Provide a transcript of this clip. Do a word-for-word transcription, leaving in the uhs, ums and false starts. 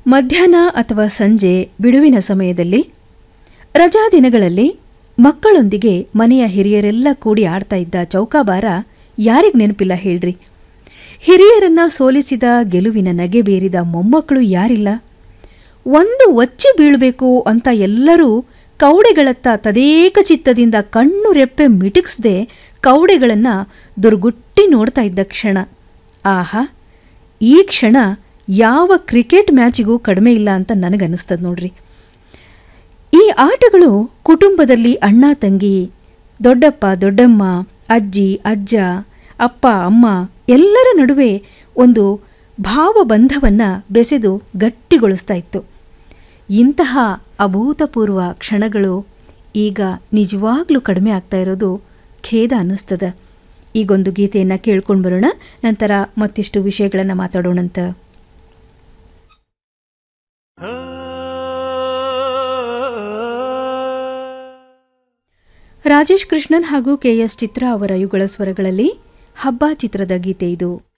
ಮಧ್ಯಾಹ್ನ ಅಥವಾ ಸಂಜೆ ಬಿಡುವಿನ ಸಮಯದಲ್ಲಿ, ರಜಾ ದಿನಗಳಲ್ಲಿ ಮಕ್ಕಳೊಂದಿಗೆ ಮನೆಯ ಹಿರಿಯರೆಲ್ಲ ಕೂಡಿ ಆಡ್ತಾ ಇದ್ದ ಚೌಕಾಬಾರ ಯಾರಿಗ್ ನೆನಪಿಲ್ಲ ಹೇಳ್ರಿ. ಹಿರಿಯರನ್ನ ಸೋಲಿಸಿದ ಗೆಲುವಿನ ನಗೆ ಬೀರಿದ ಮೊಮ್ಮಕ್ಕಳು ಯಾರಿಲ್ಲ? ಒಂದು ಒಚ್ಚಿ ಬೀಳಬೇಕು ಅಂತ ಎಲ್ಲರೂ ಕೌಡೆಗಳತ್ತ ತದೇಕ ಚಿತ್ತದಿಂದ ಕಣ್ಣು ರೆಪ್ಪೆ ಮಿಟುಕ್ಸ್ದೆ ಕೌಡೆಗಳನ್ನ ದುರ್ಗುಟ್ಟಿ ನೋಡ್ತಾ ಇದ್ದ ಕ್ಷಣ. ಆಹಾ, ಈ ಕ್ಷಣ ಯಾವ ಕ್ರಿಕೆಟ್ ಮ್ಯಾಚಿಗೂ ಕಡಿಮೆ ಇಲ್ಲ ಅಂತ ನನಗನ್ನಿಸ್ತದ ನೋಡ್ರಿ. ಈ ಆಟಗಳು ಕುಟುಂಬದಲ್ಲಿ ಅಣ್ಣ ತಂಗಿ, ದೊಡ್ಡಪ್ಪ ದೊಡ್ಡಮ್ಮ, ಅಜ್ಜಿ ಅಜ್ಜ, ಅಪ್ಪ ಅಮ್ಮ ಎಲ್ಲರ ನಡುವೆ ಒಂದು ಭಾವಬಂಧವನ್ನು ಬೆಸೆದು ಗಟ್ಟಿಗೊಳಿಸ್ತಾ ಇತ್ತು. ಇಂತಹ ಅಭೂತಪೂರ್ವ ಕ್ಷಣಗಳು ಈಗ ನಿಜವಾಗ್ಲೂ ಕಡಿಮೆ ಆಗ್ತಾ ಇರೋದು ಖೇದ ಅನ್ನಿಸ್ತದ. ಈಗೊಂದು ಗೀತೆಯನ್ನು ಕೇಳ್ಕೊಂಡು ಬರೋಣ, ನಂತರ ಮತ್ತಿಷ್ಟು ವಿಷಯಗಳನ್ನು ಮಾತಾಡೋಣಂತ. ರಾಜೇಶ್ ಕೃಷ್ಣನ್ ಹಾಗೂ ಕೆ ಎಸ್ ಚಿತ್ರ ಅವರ ಯುಗಳ ಸ್ವರಗಳಲ್ಲಿ ಹಬ್ಬ ಚಿತ್ರದ ಗೀತೆ ಇದು.